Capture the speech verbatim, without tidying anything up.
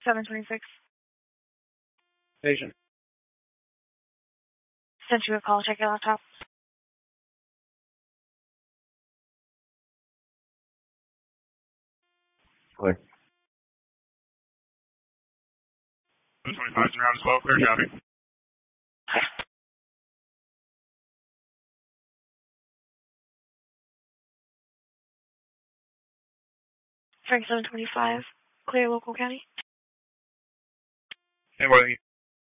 seven twenty-six. Patient. Sent you a call. Check your laptop. Click. seven twenty-five, around twelve, clear traffic. Frank seven twenty-five. Clear local county. And what are you?